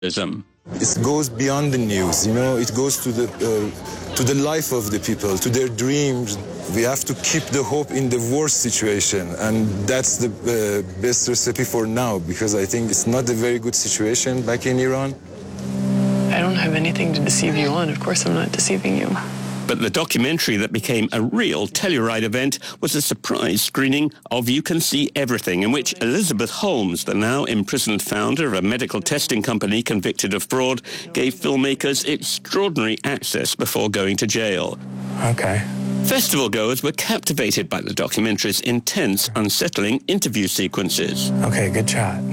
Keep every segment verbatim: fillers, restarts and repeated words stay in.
It goes beyond the news, you know, it goes to the uh, to the life of the people, to their dreams. We have to keep the hope in the worst situation, and that's the uh, best recipe for now, because I think it's not a very good situation back in Iran. I don't have anything to deceive you on. Of course I'm not deceiving you. But the documentary that became a real Telluride event was a surprise screening of You Can See Everything, in which Elizabeth Holmes, the now imprisoned founder of a medical testing company convicted of fraud, gave filmmakers extraordinary access before going to jail. Okay. Festival goers were captivated by the documentary's intense, unsettling interview sequences. Okay, good shot.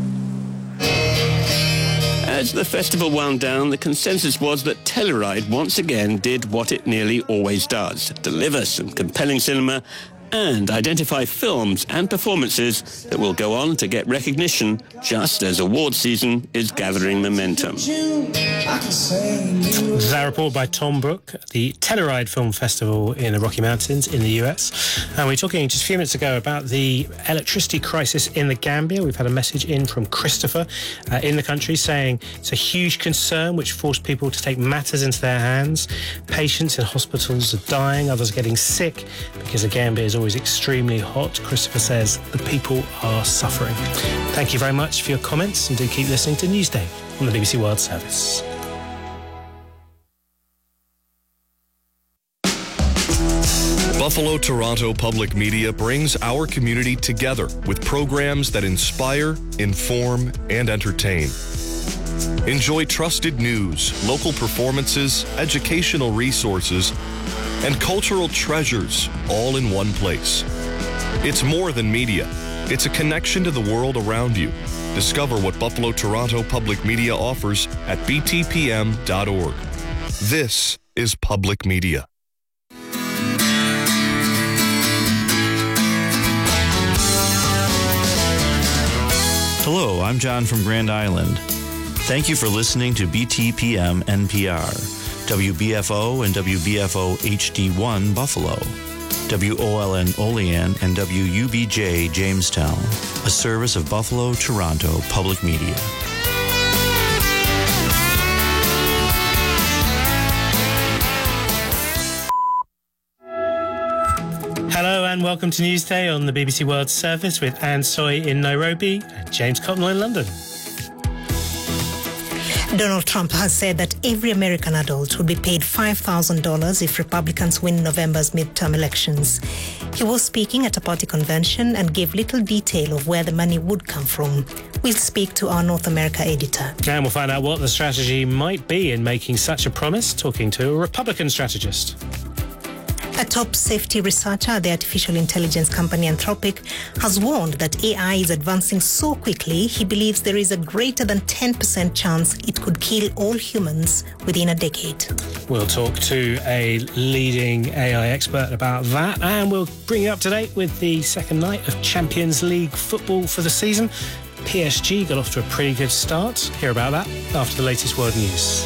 As the festival wound down, the consensus was that Telluride once again did what it nearly always does: deliver some compelling cinema and identify films and performances that will go on to get recognition just as award season is gathering momentum. This is our report by Tom Brook, the Telluride Film Festival in the Rocky Mountains in the U S. And we were talking just a few minutes ago about the electricity crisis in the Gambia. We've had a message in from Christopher uh, in the country saying it's a huge concern which forced people to take matters into their hands. Patients in hospitals are dying, others are getting sick because the Gambia is always extremely hot. Christopher says the people are suffering. Thank you very much for your comments, and do keep listening to Newsday on the B B C World Service. Buffalo Toronto Public Media brings our community together with programs that inspire, inform, and entertain. Enjoy trusted news, local performances, educational resources, and cultural treasures all in one place. It's more than media. It's a connection to the world around you. Discover what Buffalo Toronto Public Media offers at b t p m dot org. This is public media. Hello, I'm John from Grand Island. Thank you for listening to B T P M N P R, W B F O and W B F O H D one Buffalo, W O L N Olean and W U B J Jamestown, a service of Buffalo Toronto Public Media. Hello and welcome to Newsday on the B B C World Service with Anne Soy in Nairobi and James Cotnell in London. Donald Trump has said that every American adult will be paid five thousand dollars if Republicans win November's midterm elections. He was speaking at a party convention and gave little detail of where the money would come from. We'll speak to our North America editor. And we'll find out what the strategy might be in making such a promise, talking to a Republican strategist. A top safety researcher at the artificial intelligence company Anthropic has warned that A I is advancing so quickly he believes there is a greater than ten percent chance it could kill all humans within a decade. We'll talk to a leading A I expert about that, and we'll bring you up to date with the second night of Champions League football for the season. P S G got off to a pretty good start. Hear about that after the latest world news.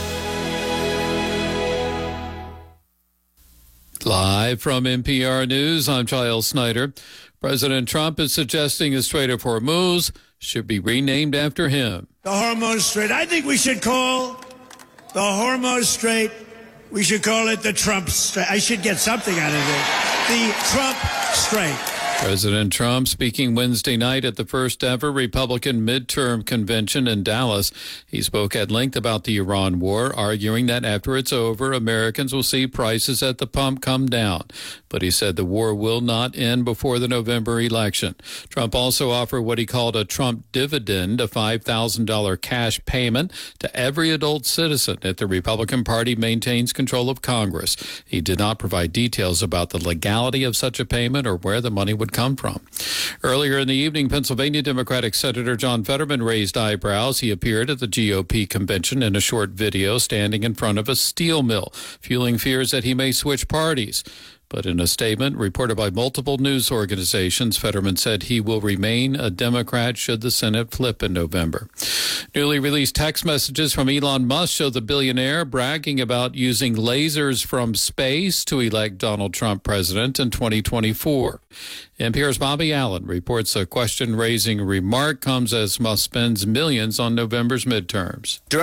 Live from N P R News, I'm Giles Snyder. President Trump is suggesting the Strait of Hormuz should be renamed after him. The Hormuz Strait. I think we should call the Hormuz Strait, we should call it the Trump Strait. I should get something out of it. The Trump Strait. President Trump speaking Wednesday night at the first ever Republican midterm convention in Dallas. He spoke at length about the Iran war, arguing that after it's over, Americans will see prices at the pump come down. But he said the war will not end before the November election. Trump also offered what he called a Trump dividend, a five thousand dollars cash payment to every adult citizen if the Republican Party maintains control of Congress. He did not provide details about the legality of such a payment or where the money would come from. Earlier in the evening, Pennsylvania Democratic Senator John Fetterman raised eyebrows. He appeared at the G O P convention in a short video standing in front of a steel mill, fueling fears that he may switch parties. But in a statement reported by multiple news organizations, Fetterman said he will remain a Democrat should the Senate flip in November. Newly released text messages from Elon Musk show the billionaire bragging about using lasers from space to elect Donald Trump president in twenty twenty-four. N P R's Bobby Allen reports a question-raising remark comes as Musk spends millions on November's midterms.